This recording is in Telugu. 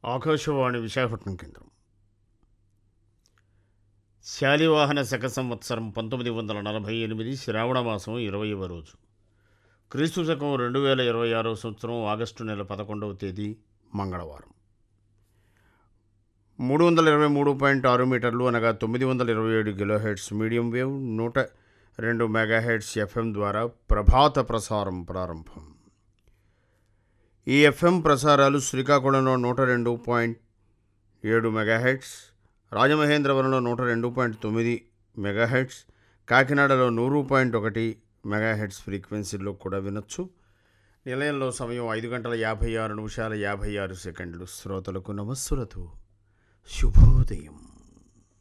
ఆకాశవాణి విశాఖపట్నం కేంద్రం. శాలివాహన శక సంవత్సరం 1948 శ్రావణమాసం 20వ రోజు, క్రీస్తు శకం 2026 సంవత్సరం ఆగస్టు నెల 11వ తేదీ మంగళవారం. 323.6 మీటర్లు అనగా 927 kilohertz medium wave, 102 megahertz FM ద్వారా ప్రభాత ప్రసారం ప్రారంభం. ఈ ఎఫ్ఎం ప్రసారాలు శ్రీకాకుళంలో 102.7 మెగాహెర్ట్జ్, రాజమహేంద్రవరంలో 102.9 మెగాహెర్ట్జ్, కాకినాడలో 100.1 మెగాహెర్ట్జ్ ఫ్రీక్వెన్సీల్లో కూడా వినొచ్చు. నిలయంలో సమయం 5:56 నిమిషాల 56 సెకండ్లు. శ్రోతలకు నమస్సులతో శుభోదయం.